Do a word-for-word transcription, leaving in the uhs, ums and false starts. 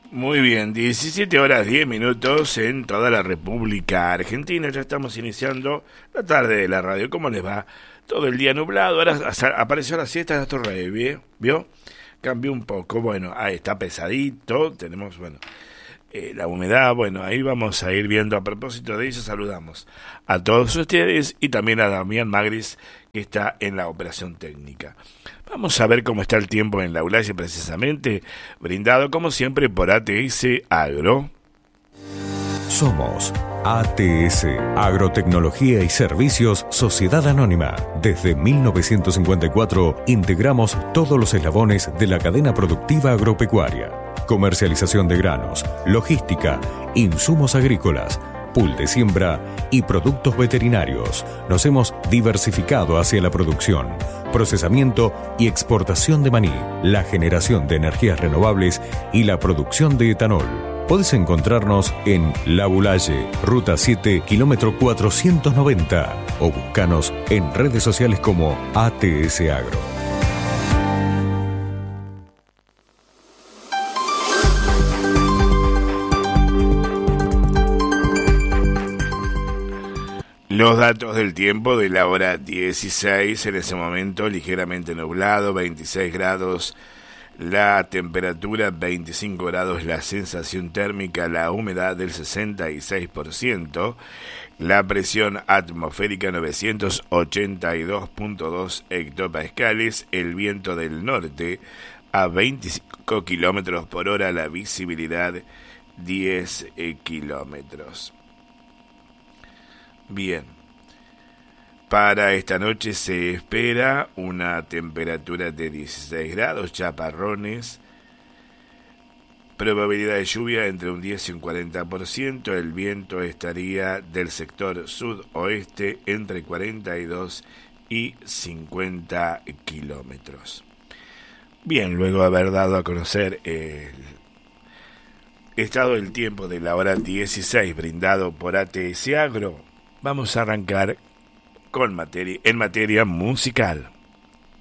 Muy bien, diecisiete horas diez minutos en toda la República Argentina. Ya estamos iniciando la tarde de la radio. ¿Cómo les va? Todo el día nublado. Ahora apareció la siesta de la Torre, ¿vio? ¿Vio? Cambió un poco. Bueno, ahí está pesadito. Tenemos, bueno, eh, la humedad. Bueno, ahí vamos a ir viendo. A propósito de eso, saludamos a todos ustedes y también a Damián Magris, que está en la operación técnica. Vamos a ver cómo está el tiempo en la Laulaye, precisamente, brindado como siempre por A T S Agro. Somos A T S, Agrotecnología y Servicios Sociedad Anónima. Desde mil novecientos cincuenta y cuatro integramos todos los eslabones de la cadena productiva agropecuaria. Comercialización de granos, logística, insumos agrícolas, pool de siembra y productos veterinarios. Nos hemos diversificado hacia la producción, procesamiento y exportación de maní, la generación de energías renovables y la producción de etanol. Podés encontrarnos en La Laulaye, Ruta siete, kilómetro cuatrocientos noventa, o buscanos en redes sociales como A T S Agro. Los datos del tiempo de la hora dieciséis, en ese momento ligeramente nublado, veintiséis grados la temperatura, veinticinco grados la sensación térmica, la humedad del sesenta y seis por ciento, la presión atmosférica novecientos ochenta y dos punto dos hectopascales, el viento del norte a veinticinco kilómetros por hora, la visibilidad diez kilómetros. Bien, para esta noche se espera una temperatura de dieciséis grados, chaparrones, probabilidad de lluvia entre un diez y un cuarenta por ciento, el viento estaría del sector sudoeste entre cuarenta y dos y cincuenta kilómetros. Bien, luego de haber dado a conocer el estado del tiempo de la hora dieciséis brindado por A T S Agro, vamos a arrancar con materia, en materia musical.